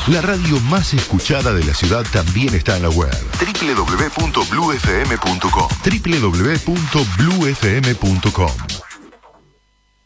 La radio más escuchada de la ciudad también está en la web. www.bluefm.com. www.bluefm.com.